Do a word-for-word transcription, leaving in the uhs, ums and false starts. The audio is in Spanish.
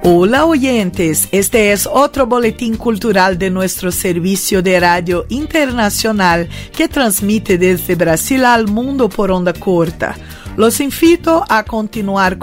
Hola oyentes, este es otro boletín cultural de nuestro servicio de radio internacional que transmite desde Brasil al mundo por onda corta. Los invito a continuar